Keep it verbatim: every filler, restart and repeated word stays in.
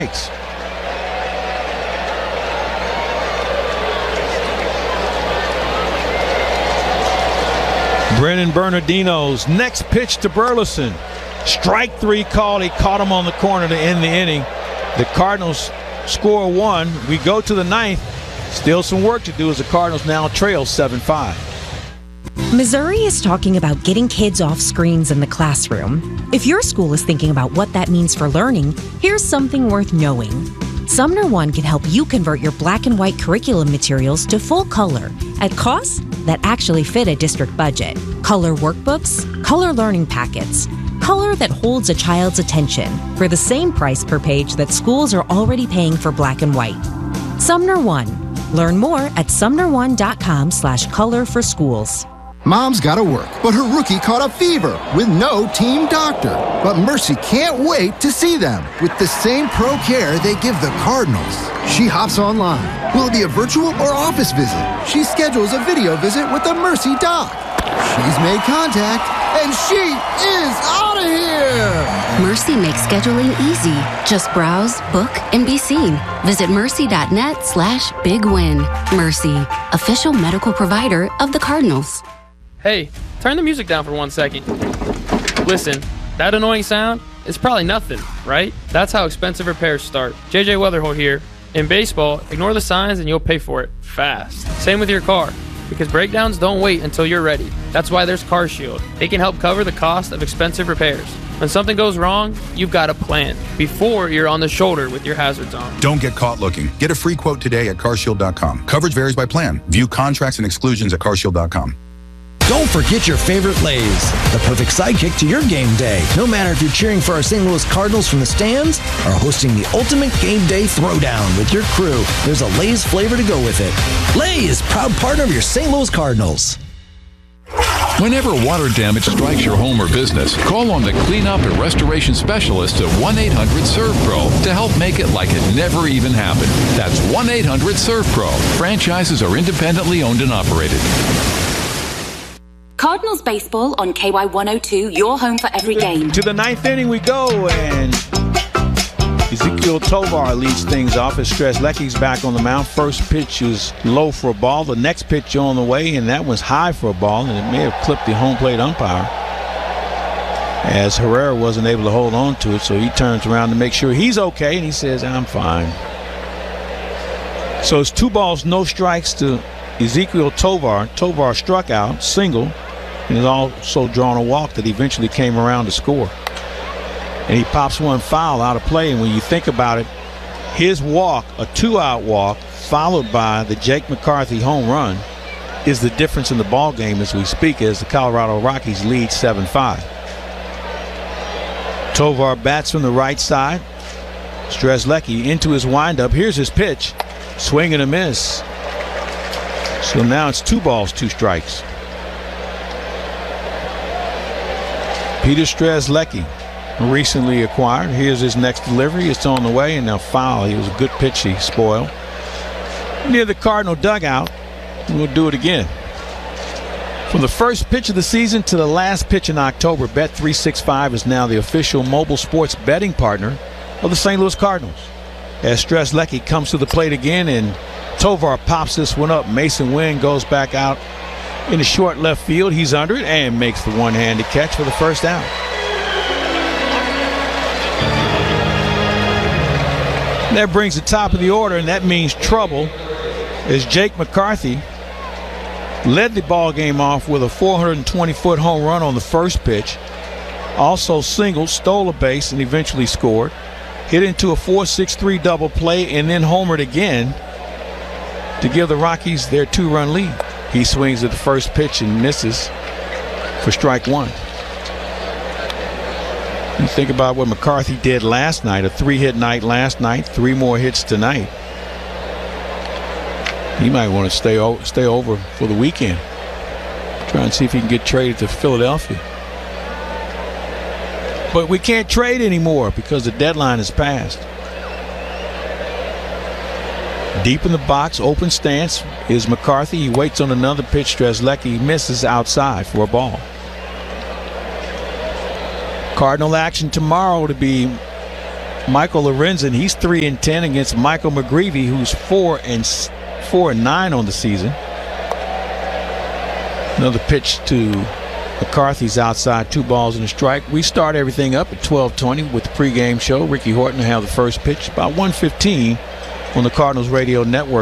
Brennan Bernardino's next pitch to Burleson. Strike three called. He caught him on the corner to end the inning. The Cardinals score one. We go to the ninth. Still some work to do as the Cardinals now trail seven five. Missouri is talking about getting kids off screens in the classroom. If your school is thinking about what that means for learning, here's something worth knowing. Sumner One can help you convert your black and white curriculum materials to full color at costs that actually fit a district budget. Color workbooks, color learning packets, color that holds a child's attention for the same price per page that schools are already paying for black and white. Sumner One. Learn more at sumner one dot com slash color for schools. Mom's gotta work, but her rookie caught a fever with no team doctor. But Mercy can't wait to see them with the same pro care they give the Cardinals. She hops online. Will it be a virtual or office visit? She schedules a video visit with the Mercy doc. She's made contact, and she is out of here! Mercy makes scheduling easy. Just browse, book, and be seen. Visit mercy.net slash big win. Mercy, official medical provider of the Cardinals. Hey, turn the music down for one second. Listen, that annoying sound is probably nothing, right? That's how expensive repairs start. J J Weatherholt here. In baseball, ignore the signs and you'll pay for it fast. Same with your car, because breakdowns don't wait until you're ready. That's why there's CarShield. They can help cover the cost of expensive repairs. When something goes wrong, you've got a plan before you're on the shoulder with your hazards on. Don't get caught looking. Get a free quote today at car shield dot com. Coverage varies by plan. View contracts and exclusions at car shield dot com. Don't forget your favorite Lay's, the perfect sidekick to your game day. No matter if you're cheering for our Saint Louis Cardinals from the stands or hosting the ultimate game day throwdown with your crew, there's a Lay's flavor to go with it. Lay's, proud partner of your Saint Louis Cardinals. Whenever water damage strikes your home or business, call on the cleanup and restoration specialist at one eight hundred serve pro to help make it like it never even happened. That's one eight hundred serve pro. Franchises are independently owned and operated. Cardinals baseball on K Y one oh two, your home for every game. To the ninth inning we go, and Ezequiel Tovar leads things off as Strzelecki's back on the mound. First pitch is low for a ball. The next pitch on the way, and that one's high for a ball, and it may have clipped the home plate umpire, as Herrera wasn't able to hold on to it, so he turns around to make sure he's okay, and he says, I'm fine. So it's two balls, no strikes to Ezequiel Tovar. Tovar struck out, single, and has also drawn a walk that eventually came around to score. And he pops one foul out of play. And when you think about it, his walk, a two-out walk, followed by the Jake McCarthy home run, is the difference in the ball game as we speak, as the Colorado Rockies lead seven five. Tovar bats from the right side. Strzelecki into his windup. Here's his pitch. Swing and a miss. So now it's two balls, two strikes. Peter Strzelecki, recently acquired. Here's his next delivery. It's on the way, and now foul. It was a good pitch he spoiled. Near the Cardinal dugout, we'll do it again. From the first pitch of the season to the last pitch in October, Bet three sixty-five is now the official mobile sports betting partner of the Saint Louis Cardinals. As Strzelecki comes to the plate again, and Tovar pops this one up. Mason Wynn goes back out in the short left field. He's under it and makes the one-handed catch for the first out. That brings the top of the order, and that means trouble, as Jake McCarthy led the ball game off with a four hundred twenty foot home run on the first pitch. Also singled, stole a base, and eventually scored. Hit into a four six three double play and then homered again to give the Rockies their two-run lead. He swings at the first pitch and misses for strike one. You think about what McCarthy did last night, a three-hit night last night, three more hits tonight. He might want to stay, o- stay over for the weekend. Try and see if he can get traded to Philadelphia. But we can't trade anymore because the deadline is passed. Deep in the box, open stance is McCarthy. He waits on another pitch. Strzelecki misses outside for a ball. Cardinal action tomorrow to be Michael Lorenzen. He's three and ten against Michael McGreevy, who's four and four and nine on the season. Another pitch to McCarthy's outside, two balls and a strike. We start everything up at twelve twenty with the pregame show. Ricky Horton will have the first pitch about one fifteen on the Cardinals Radio Network.